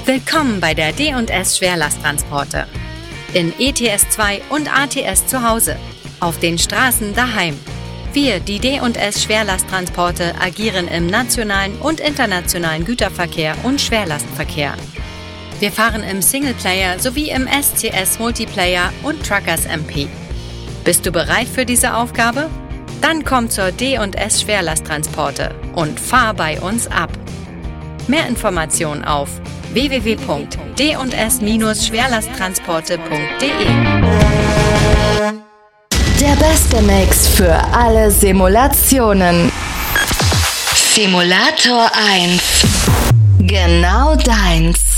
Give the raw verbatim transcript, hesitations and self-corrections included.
Willkommen bei der D und S Schwerlasttransporte. In E T S zwei und A T S zu Hause. Auf den Straßen daheim. Wir, die D und S Schwerlasttransporte, agieren im nationalen und internationalen Güterverkehr und Schwerlastverkehr. Wir fahren im Singleplayer sowie im S C S Multiplayer und Truckers M P. Bist du bereit für diese Aufgabe? Dann komm zur D und S Schwerlasttransporte und fahr bei uns ab. Mehr Informationen auf w w w punkt d und s schwerlasttransporte punkt d e. Der beste Mix für alle Simulationen. Simulator eins. Genau deins.